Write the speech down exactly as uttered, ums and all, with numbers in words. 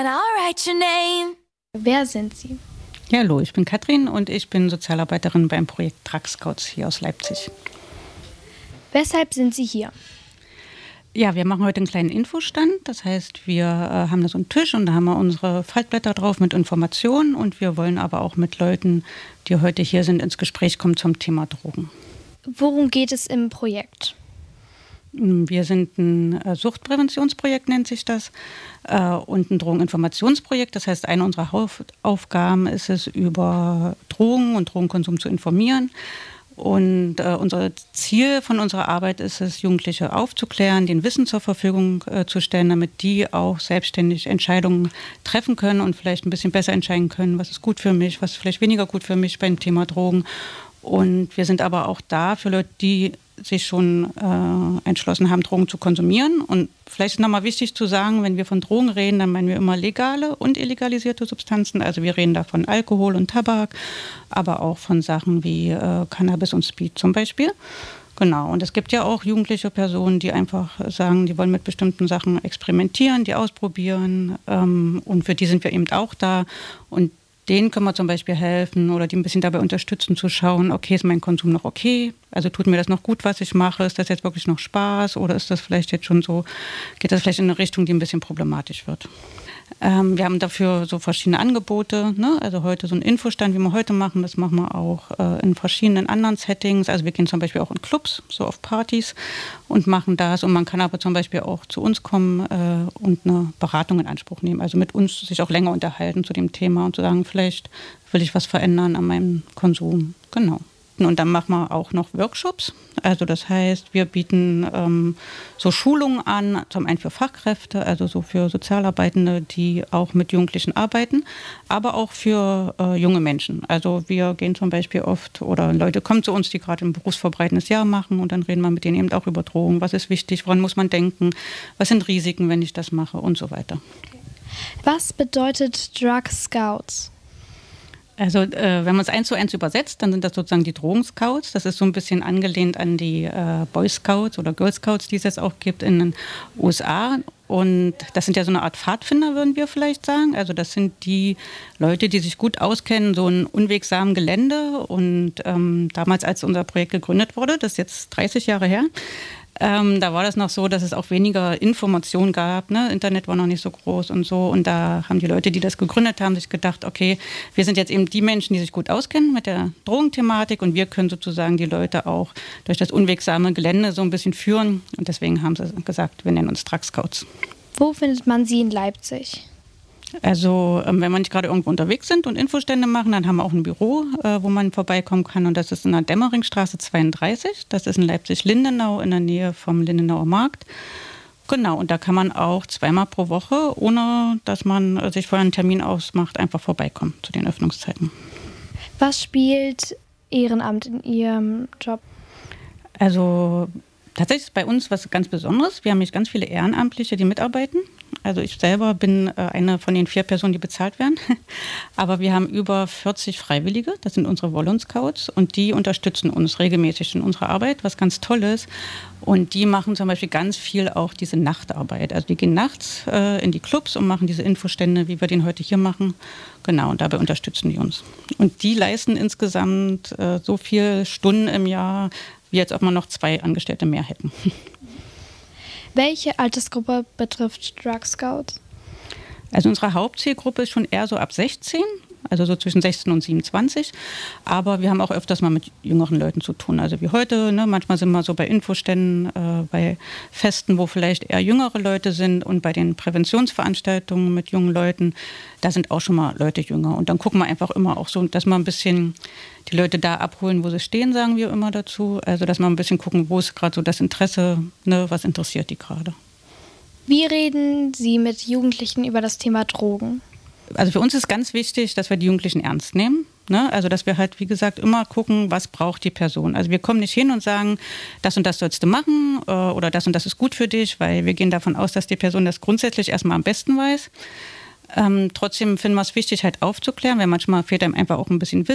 And I'll write your name. Wer sind Sie? Ja, hallo, ich bin Katrin und ich bin Sozialarbeiterin beim Projekt Drug Scouts hier aus Leipzig. Weshalb sind Sie hier? Ja, wir machen heute einen kleinen Infostand. Das heißt, wir äh, haben da so einen Tisch und da haben wir unsere Faltblätter drauf mit Informationen und wir wollen aber auch mit Leuten, die heute hier sind, ins Gespräch kommen zum Thema Drogen. Worum geht es im Projekt? Wir sind ein äh, Suchtpräventionsprojekt, nennt sich das, äh, und ein Drogeninformationsprojekt. Das heißt, eine unserer Hauptaufgaben ist es, über Drogen und Drogenkonsum zu informieren. Und äh, unser Ziel von unserer Arbeit ist es, Jugendliche aufzuklären, denen Wissen zur Verfügung äh, zu stellen, damit die auch selbstständig Entscheidungen treffen können und vielleicht ein bisschen besser entscheiden können, was ist gut für mich, was ist vielleicht weniger gut für mich beim Thema Drogen. Und wir sind aber auch da für Leute, die sich schon äh, entschlossen haben, Drogen zu konsumieren. Und vielleicht ist nochmal wichtig zu sagen, wenn wir von Drogen reden, dann meinen wir immer legale und illegalisierte Substanzen. Also wir reden da von Alkohol und Tabak, aber auch von Sachen wie äh, Cannabis und Speed zum Beispiel. Genau, und es gibt ja auch jugendliche Personen, die einfach sagen, die wollen mit bestimmten Sachen experimentieren, die ausprobieren. Ähm, und für die sind wir eben auch da. Und denen können wir zum Beispiel helfen oder die ein bisschen dabei unterstützen zu schauen, okay, ist mein Konsum noch okay? Also tut mir das noch gut, was ich mache? Ist das jetzt wirklich noch Spaß oder ist das vielleicht jetzt schon so, geht das vielleicht in eine Richtung, die ein bisschen problematisch wird? Ähm, wir haben dafür so verschiedene Angebote, ne? Also heute so ein Infostand, wie wir heute machen, das machen wir auch äh, in verschiedenen anderen Settings. Also wir gehen zum Beispiel auch in Clubs, so auf Partys und machen das. Und man kann aber zum Beispiel auch zu uns kommen äh, und eine Beratung in Anspruch nehmen. Also mit uns sich auch länger unterhalten zu dem Thema und zu sagen, vielleicht will ich was verändern an meinem Konsum. Genau. Und dann machen wir auch noch Workshops. Also das heißt, wir bieten ähm, so Schulungen an, zum einen für Fachkräfte, also so für Sozialarbeitende, die auch mit Jugendlichen arbeiten, aber auch für äh, junge Menschen. Also wir gehen zum Beispiel oft, oder Leute kommen zu uns, die gerade ein berufsvorbereitendes Jahr machen und dann reden wir mit denen eben auch über Drogen. Was ist wichtig, woran muss man denken, was sind Risiken, wenn ich das mache und so weiter. Was bedeutet Drug Scouts? Also äh, wenn man es eins zu eins übersetzt, dann sind das sozusagen die Drogenscouts. Das ist so ein bisschen angelehnt an die äh, Boy Scouts oder Girl Scouts, die es jetzt auch gibt in den U S A. Und das sind ja so eine Art Pfadfinder, würden wir vielleicht sagen. Also das sind die Leute, die sich gut auskennen, so ein unwegsamen Gelände. Und ähm, damals, als unser Projekt gegründet wurde, das ist jetzt dreißig Jahre her, Ähm, da war das noch so, dass es auch weniger Informationen gab. Ne? Internet war noch nicht so groß und so. Und da haben die Leute, die das gegründet haben, sich gedacht, okay, wir sind jetzt eben die Menschen, die sich gut auskennen mit der Drogenthematik und wir können sozusagen die Leute auch durch das unwegsame Gelände so ein bisschen führen. Und deswegen haben sie gesagt, wir nennen uns Drug Scouts. Wo findet man Sie in Leipzig? Also wenn wir nicht gerade irgendwo unterwegs sind und Infostände machen, dann haben wir auch ein Büro, wo man vorbeikommen kann. Und das ist in der Dämmeringstraße zweiunddreißig. Das ist in Leipzig-Lindenau in der Nähe vom Lindenauer Markt. Genau, und da kann man auch zweimal pro Woche, ohne dass man sich vorher einen Termin ausmacht, einfach vorbeikommen zu den Öffnungszeiten. Was spielt Ehrenamt in Ihrem Job? Also tatsächlich ist bei uns was ganz Besonderes. Wir haben nämlich ganz viele Ehrenamtliche, die mitarbeiten. Also ich selber bin äh, eine von den vier Personen, die bezahlt werden. Aber wir haben über vierzig Freiwillige, das sind unsere Volun-Scouts und die unterstützen uns regelmäßig in unserer Arbeit, was ganz toll ist. Und die machen zum Beispiel ganz viel auch diese Nachtarbeit. Also die gehen nachts äh, in die Clubs und machen diese Infostände, wie wir den heute hier machen. Genau, und dabei unterstützen die uns. Und die leisten insgesamt äh, so viele Stunden im Jahr, wie als ob man noch zwei Angestellte mehr hätten. Welche Altersgruppe betrifft Drug Scouts? Also unsere Hauptzielgruppe ist schon eher so ab sechzehn, also so zwischen sechzehn und siebenundzwanzig. Aber wir haben auch öfters mal mit jüngeren Leuten zu tun. Also wie heute, ne? Manchmal sind wir so bei Infoständen, äh, bei Festen, wo vielleicht eher jüngere Leute sind. Und bei den Präventionsveranstaltungen mit jungen Leuten, da sind auch schon mal Leute jünger. Und dann gucken wir einfach immer auch so, dass wir ein bisschen die Leute da abholen, wo sie stehen, sagen wir immer dazu. Also dass wir ein bisschen gucken, wo ist gerade so das Interesse, ne? Was interessiert die gerade. Wie reden Sie mit Jugendlichen über das Thema Drogen? Also für uns ist ganz wichtig, dass wir die Jugendlichen ernst nehmen. Ne? Also dass wir halt, wie gesagt, immer gucken, was braucht die Person. Also wir kommen nicht hin und sagen, das und das sollst du machen äh, oder das und das ist gut für dich, weil wir gehen davon aus, dass die Person das grundsätzlich erstmal am besten weiß. Ähm, trotzdem finden wir es wichtig, halt aufzuklären, weil manchmal fehlt einem einfach auch ein bisschen Wissen.